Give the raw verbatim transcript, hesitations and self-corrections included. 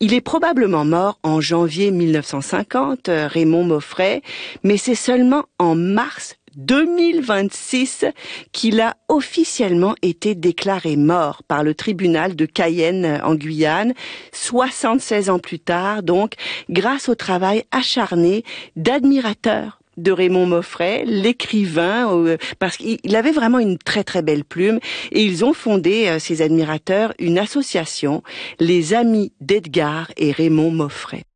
Il est probablement mort en janvier mille neuf cent cinquante, Raymond Moffret, mais c'est seulement en mars deux mille vingt-six qu'il a officiellement été déclaré mort par le tribunal de Cayenne en Guyane, soixante-seize ans plus tard, donc, grâce au travail acharné d'admirateurs de Raymond Moffret, l'écrivain, euh, parce qu'il avait vraiment une très très belle plume, et ils ont fondé, euh, ces admirateurs, une association, les Amis d'Edgar et Raymond Moffret.